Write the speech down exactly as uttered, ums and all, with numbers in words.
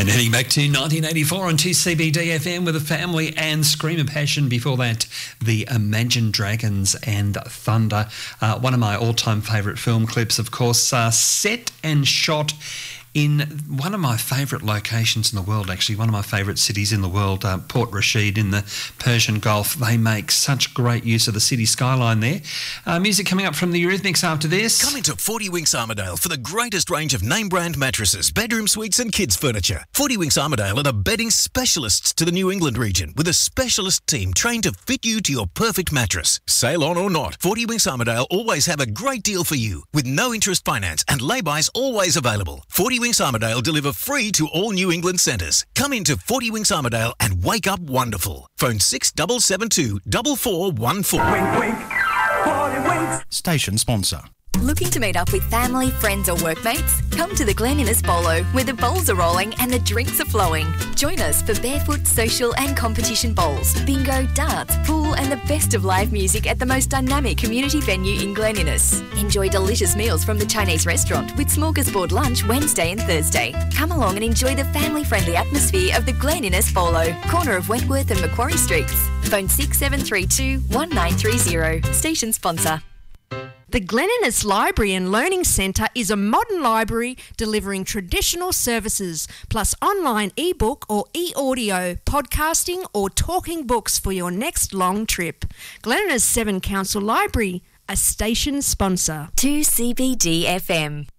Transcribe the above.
And heading back to nineteen eighty-four on two C B D F M with a family and Scream of Passion. Before that, the Imagine Dragons and Thunder. Uh, one of my all-time favourite film clips, of course, uh, set and shot in one of my favourite locations in the world, actually, one of my favourite cities in the world, uh, Port Rashid in the Persian Gulf. They make such great use of the city skyline there. Uh, music coming up from the Eurythmics after this. Come into Forty Winks Armidale for the greatest range of name-brand mattresses, bedroom suites and kids' furniture. Forty Winks Armidale are the bedding specialists to the New England region, with a specialist team trained to fit you to your perfect mattress. Sail on or not, Forty Winks Armidale always have a great deal for you, with no interest finance and lay-bys always available. Forty Winks Armidale deliver free to all New England centres. Come into Forty Winks Armidale and wake up wonderful. Phone six seven seven two, four four one four. Wink, wink. Forty Winks. Station sponsor. Looking to meet up with family, friends or workmates? Come to the Glen Innes Bowlo, where the bowls are rolling and the drinks are flowing. Join us for barefoot, social and competition bowls, bingo, darts, pool and the best of live music at the most dynamic community venue in Glen Innes. Enjoy delicious meals from the Chinese restaurant with smorgasbord lunch Wednesday and Thursday. Come along and enjoy the family-friendly atmosphere of the Glen Innes Bowlo, corner of Wentworth and Macquarie Streets. Phone six seven three two, one nine three zero. Station sponsor. The Glen Innes Library and Learning Centre is a modern library delivering traditional services, plus online e-book or e-audio, podcasting or talking books for your next long trip. Glen Innes Seven Council Library, a station sponsor. two C B D F M.